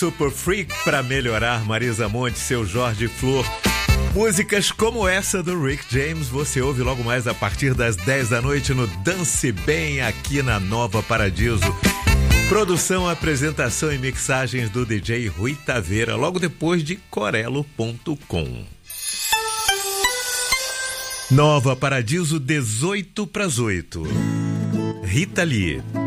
Super Freak pra melhorar, Marisa Monte, seu Jorge Flor. Músicas como essa do Rick James você ouve logo mais a partir das 10 da noite no Dance Bem aqui na Nova Paradiso. Produção, apresentação e mixagens do DJ Rui Taveira, logo depois de Corelo.com. Nova Paradiso, 7:18. Rita Lee.